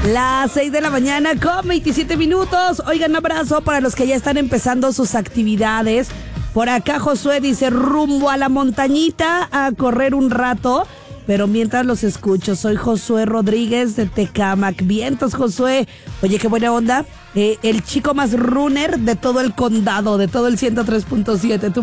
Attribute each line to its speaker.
Speaker 1: Las 6 de la mañana con 27 minutos. Oigan, un abrazo para los que ya están empezando sus actividades. Por acá Josué dice, rumbo a la montañita a correr un rato. Pero mientras los escucho, soy Josué Rodríguez de Tecámac. Vientos, Josué. Oye, qué buena onda. El chico más runner de todo el condado, de todo el 103.7.